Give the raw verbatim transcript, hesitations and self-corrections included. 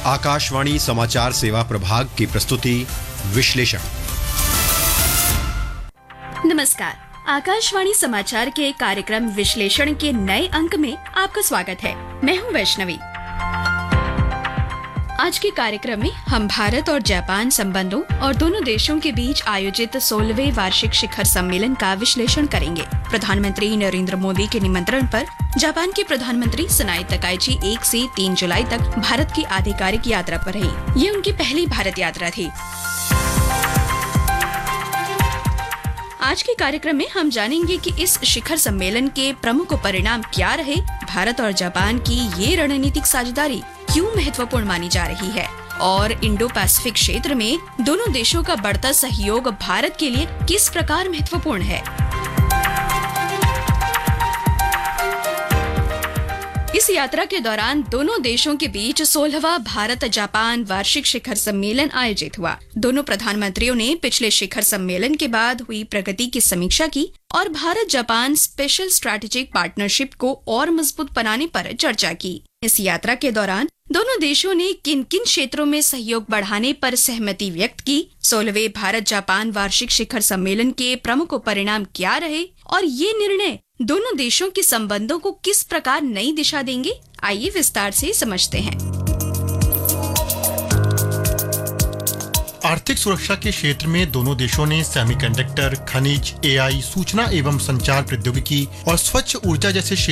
आकाशवाणी समाचार सेवा प्रभाग की प्रस्तुति विश्लेषण। नमस्कार, आकाशवाणी समाचार के कार्यक्रम विश्लेषण के नए अंक में आपका स्वागत है। मैं हूं वैष्णवी। आज के कार्यक्रम में हम भारत और जापान संबंधों और दोनों देशों के बीच आयोजित सोलहवें वार्षिक शिखर सम्मेलन का विश्लेषण करेंगे। प्रधानमंत्री नरेंद्र मोदी के निमंत्रण पर जापान के प्रधानमंत्री सनाई तकाइची एक से तीन जुलाई तक भारत की आधिकारिक यात्रा पर रही। ये उनकी पहली भारत यात्रा थी। आज के कार्यक्रम में हम जानेंगे कि इस शिखर सम्मेलन के प्रमुख परिणाम क्या रहे, भारत और जापान की ये रणनीतिक साझेदारी क्यों महत्वपूर्ण मानी जा रही है और इंडो पैसिफिक क्षेत्र में दोनों देशों का बढ़ता सहयोग भारत के लिए किस प्रकार महत्वपूर्ण है। इस यात्रा के दौरान दोनों देशों के बीच सोलहवां भारत जापान वार्षिक शिखर सम्मेलन आयोजित हुआ। दोनों प्रधानमंत्रियों ने पिछले शिखर सम्मेलन के बाद हुई प्रगति की समीक्षा की और Bharat Japan special strategic partnership को और मजबूत बनाने पर चर्चा की। इस यात्रा के दौरान दोनों देशों ने किन किन क्षेत्रों में सहयोग बढ़ाने पर सहमति व्यक्त की, सोलहवें भारत जापान वार्षिक शिखर सम्मेलन के प्रमुख परिणाम क्या रहे और ये निर्णय दोनों देशों के संबंधों को किस प्रकार नई दिशा देंगे, आइए विस्तार से समझते हैं। आर्थिक सुरक्षा के क्षेत्र में दोनों देशों ने सेमीकंडक्टर, खनिज, एआई, सूचना एवं संचार प्रौद्योगिकी और स्वच्छ ऊर्जा जैसे